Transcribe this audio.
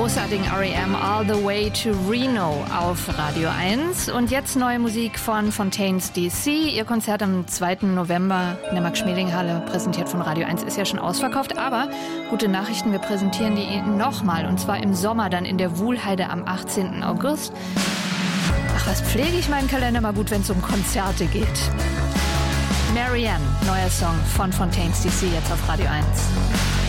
großartigen R.E.M. All the Way to Reno auf Radio 1. Und jetzt neue Musik von Fontaines D.C. Ihr Konzert am 2. November in der Max-Schmeling-Halle, präsentiert von Radio 1, ist ja schon ausverkauft. Aber gute Nachrichten, wir präsentieren die nochmal. Und zwar im Sommer, dann in der Wuhlheide am 18. August. Ach, was pflege ich meinen Kalender mal gut, wenn es um Konzerte geht. Marianne, neuer Song von Fontaines D.C. jetzt auf Radio 1.